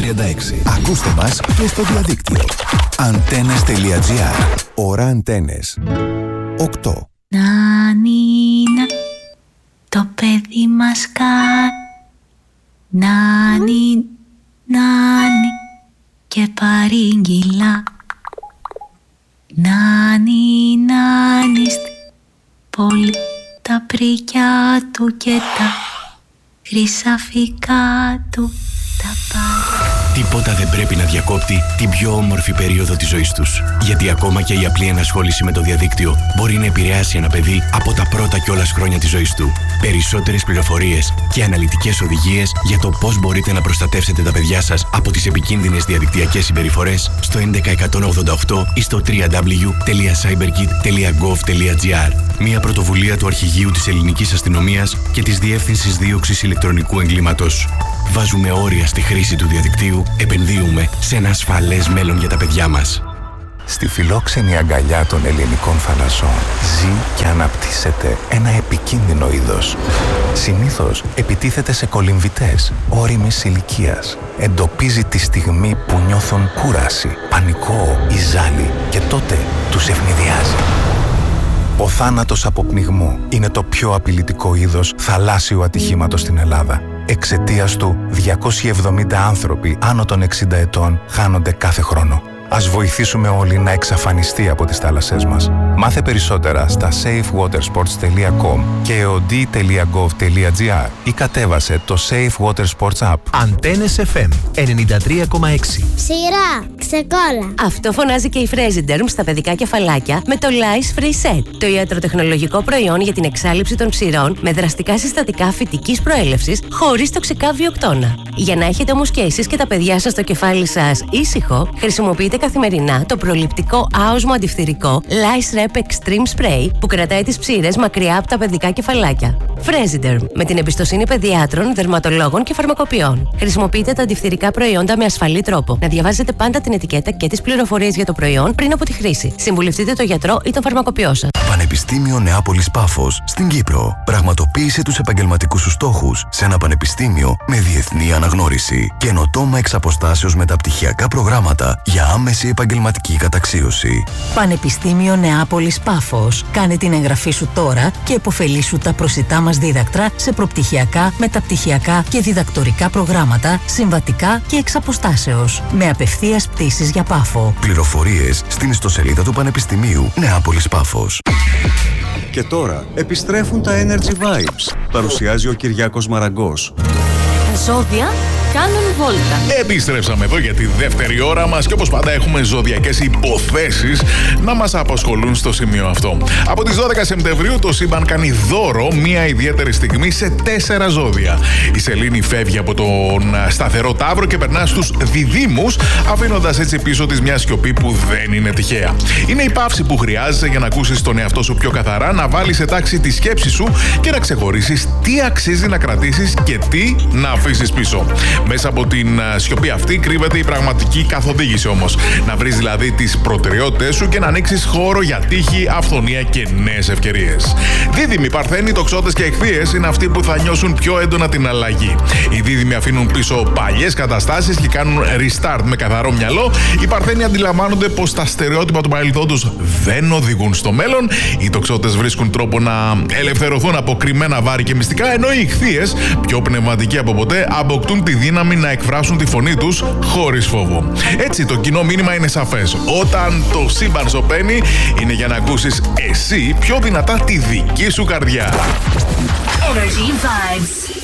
36. Ακούστε μας και στο διαδίκτυο. Antennes.gr. Ώρα Αντένες. 8. Νάνινα, το παιδί μας νάνι, νάνι και παρήγγυλα. Νάνι, νάνι, στη πόλη τα πρικιά του και τα χρυσαφικά του τα πάρει. Τίποτα δεν πρέπει να διακόπτει την πιο όμορφη περίοδο της ζωής τους. Γιατί ακόμα και η απλή ενασχόληση με το διαδίκτυο μπορεί να επηρεάσει ένα παιδί από τα πρώτα κιόλας χρόνια της ζωής του. Περισσότερες πληροφορίες και αναλυτικές οδηγίες για το πώς μπορείτε να προστατεύσετε τα παιδιά σας από τις επικίνδυνες διαδικτυακές συμπεριφορές στο 11188 ή στο www.cyberkit.gov.gr. Μια πρωτοβουλία του Αρχηγείου της Ελληνικής Αστυνομίας και της Διεύθυνσης Δίωξης Ηλεκτρονικού Εγκλήματος. Βάζουμε όρια στη χρήση του διαδικτύου, επενδύουμε σε ένα ασφαλές μέλλον για τα παιδιά μας. Στη φιλόξενη αγκαλιά των ελληνικών θαλασσών ζει και αναπτύσσεται ένα επικίνδυνο είδος. Συνήθως επιτίθεται σε κολυμβητές ώριμης ηλικίας. Εντοπίζει τη στιγμή που νιώθουν κούραση, πανικό ή ζάλι και τότε τους ευνηδιάζει. Ο θάνατος από πνιγμό είναι το πιο απειλητικό είδος θαλάσσιου ατυχήματος στην Ελλάδα. Εξαιτίας του, 270 άνθρωποι άνω των 60 ετών χάνονται κάθε χρόνο. Ας βοηθήσουμε όλοι να εξαφανιστεί από τις θάλασσές μας. Μάθε περισσότερα στα safewatersports.com και eod.gov.gr ή κατέβασε το Safe Water Sports App. Αντένες FM 93,6. Σειρά, ξεκόλα. Αυτό φωνάζει και η Fresiderm στα παιδικά κεφαλάκια με το Lice Free Set. Το ιατροτεχνολογικό προϊόν για την εξάλειψη των ψηρών με δραστικά συστατικά φυτικής προέλευσης χωρίς τοξικά βιοκτώνα. Για να έχετε όμως και εσείς και τα παιδιά σας το κεφάλι σας ήσυχο, χρησιμοποιείτε καθημερινά το προληπτικό άοσμο αντιφθυρικό Lice Rep Extreme Spray που κρατάει τις ψήρες μακριά από τα παιδικά κεφαλάκια. Fresiderm, με την εμπιστοσύνη παιδιάτρων, δερματολόγων και φαρμακοποιών. Χρησιμοποιείτε τα αντιφθυρικά προϊόντα με ασφαλή τρόπο. Να διαβάζετε πάντα την ετικέτα και τις πληροφορίες για το προϊόν πριν από τη χρήση. Συμβουλευτείτε τον γιατρό ή τον φαρμακοποιό σας. Πανεπιστήμιο Νεάπολης Πάφος στην Κύπρο. Πραγματοποίησε τους επαγγελματικούς σου στόχους σε ένα πανεπιστήμιο με διεθνή αναγνώριση. Καινοτόμα εξ αποστάσεως μεταπτυχιακά προγράμματα για άμεση επαγγελματική καταξίωση. Πανεπιστήμιο Νεάπολης Πάφος. Κάνε την εγγραφή σου τώρα και επωφελήσου τα προσιτά μας δίδακτρα σε προπτυχιακά, μεταπτυχιακά και διδακτορικά προγράμματα, συμβατικά και εξ αποστάσεως. Με απευθείας πτήσεις για Πάφο. Πληροφορίες στην ιστοσελίδα του Πανεπιστημίου Νεάπολης Πάφος. Και τώρα επιστρέφουν τα Energy Vibes. Παρουσιάζει ο Κυριάκος Μαραγκός. Τα ζώδια κάνουν βόλτα. Επιστρέψαμε εδώ για τη δεύτερη ώρα μας και όπως πάντα έχουμε ζωδιακές υποθέσεις να μας απασχολούν στο σημείο αυτό. Από τις 12 Σεπτεμβρίου το σύμπαν κάνει δώρο μια ιδιαίτερη στιγμή σε 4 ζώδια. Η Σελήνη φεύγει από τον σταθερό Ταύρο και περνά στους Διδύμους, αφήνοντας έτσι πίσω της μια σιωπή που δεν είναι τυχαία. Είναι η παύση που χρειάζεσαι για να ακούσεις τον εαυτό σου πιο καθαρά, να βάλεις σε τάξη τη σκέψη σου και να ξεχωρίσεις τι αξίζει να κρατήσεις και τι να αφήσεις πίσω. Μέσα από την σιωπή αυτή κρύβεται η πραγματική καθοδήγηση όμως. Να βρεις δηλαδή τις προτεραιότητες σου και να ανοίξεις χώρο για τύχη, αυθονία και νέες ευκαιρίες. Δίδυμοι, Παρθένοι, Τοξότες και Εχθείες είναι αυτοί που θα νιώσουν πιο έντονα την αλλαγή. Οι Δίδυμοι αφήνουν πίσω παλιές καταστάσεις και κάνουν restart με καθαρό μυαλό. Οι Παρθένοι αντιλαμβάνονται πως τα στερεότυπα του παρελθόντος δεν οδηγούν στο μέλλον. Οι Τοξότες βρίσκουν τρόπο να ελευθερωθούν από κρυμμένα βάρη και μυστικά, ενώ οι Εχθείες, πιο πνευματικοί από ποτέ, αποκτούν τη δύναμη να εκφράσουν τη φωνή τους χωρίς φόβο. Έτσι το κοινό μήνυμα είναι σαφές. Όταν το σύμπαν σωπαίνει, είναι για να ακούσεις εσύ πιο δυνατά τη δική σου καρδιά. Energy Vibes.